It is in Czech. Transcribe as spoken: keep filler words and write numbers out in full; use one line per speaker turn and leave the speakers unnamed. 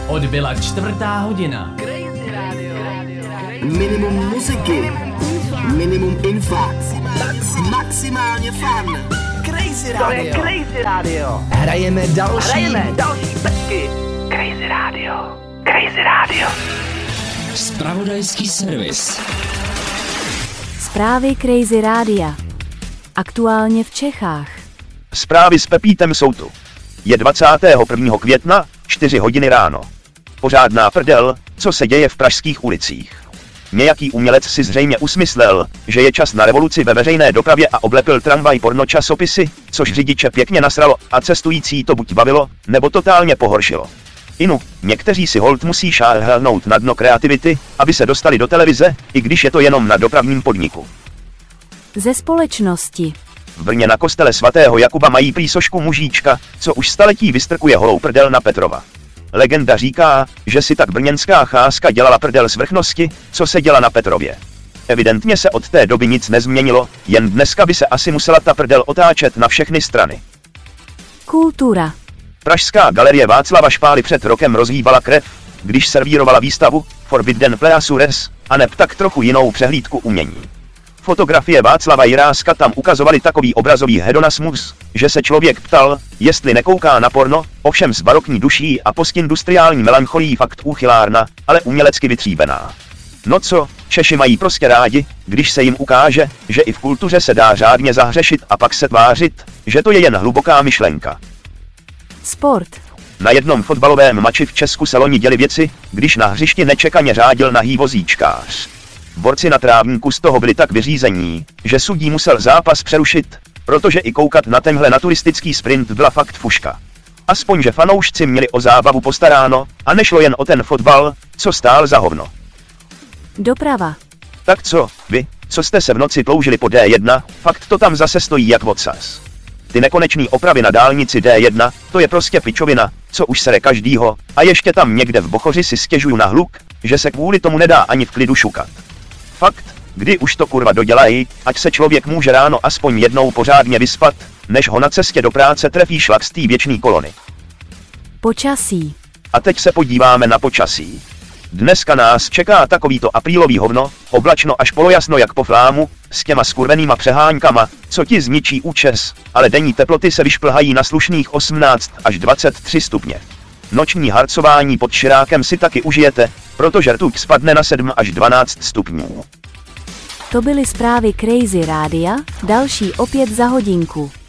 Odbyla čtvrtá hodina.
Minimum muziky, minimum info, maximálně fun. Crazy Radio.
To je Crazy Radio.
Hrajeme další.
Hrajeme další pecky. Crazy Radio. Crazy Radio.
Zpravodajský servis.
Zprávy Crazy Rádia. Aktuálně v Čechách.
Zprávy s Pepítem jsou tu. Je dvacátého prvního května, čtyři hodiny ráno. Pořádná prdel, co se děje v pražských ulicích. Nějaký umělec si zřejmě usmyslel, že je čas na revoluci ve veřejné dopravě a oblepil tramvaj pornočasopisy, což řidiče pěkně nasralo a cestující to buď bavilo, nebo totálně pohoršilo. Inu, někteří si holt musí šáhnout na dno kreativity, aby se dostali do televize, i když je to jenom na dopravním podniku.
Ze společnosti.
V Brně na kostele svatého Jakuba mají prý sošku mužíčka, co už staletí vystrkuje holou prdel na Petrova. Legenda říká, že si tak brněnská cházka dělala prdel svrchnosti, co se děla na Petrově. Evidentně se od té doby nic nezměnilo, jen dneska by se asi musela ta prdel otáčet na všechny strany.
Kultura.
Pražská galerie Václava Špály před rokem rozhýbala krev, když servírovala výstavu Forbidden Pleasures, a neb tak trochu jinou přehlídku umění. Fotografie Václava Jiráska tam ukazovaly takový obrazový hedonasmus, že se člověk ptal, jestli nekouká na porno, ovšem s barokní duší a postindustriální melancholií fakt úchylárna, ale umělecky vytříbená. No co, Češi mají prostě rádi, když se jim ukáže, že i v kultuře se dá řádně zahřešit a pak se tvářit, že to je jen hluboká myšlenka.
Sport.
Na jednom fotbalovém mači v Česku se loni děly věci, když na hřišti nečekaně řádil nahý vozíčkář. Borci na trávníku z toho byli tak vyřízení, že sudí musel zápas přerušit, protože i koukat na tenhle naturistický sprint byla fakt fuška. Aspoň že fanoušci měli o zábavu postaráno a nešlo jen o ten fotbal, co stál za hovno.
Doprava.
Tak co, vy, co jste se v noci tloužili po D jedna, fakt to tam zase stojí jak vocas. Ty nekonečný opravy na dálnici D jedna, to je prostě pičovina, co už sere každýho, a ještě tam někde v Bochoři si stěžuju na hluk, že se kvůli tomu nedá ani v klidu šukat. Fakt, kdy už to kurva dodělají, ať se člověk může ráno aspoň jednou pořádně vyspat, než ho na cestě do práce trefí šlak z té věčný kolony.
Počasí.
A teď se podíváme na počasí. Dneska nás čeká takovýto aprílový hovno, oblačno až polojasno jak po flámu, s těma skurvenýma přeháňkama, co ti zničí účes, ale denní teploty se vyšplhají na slušných osmnáct až dvacet tři stupně. Noční harcování pod širákem si taky užijete, protože rtuť spadne na sedm až dvanáct stupňů.
To byly zprávy Crazy Rádia, další opět za hodinku.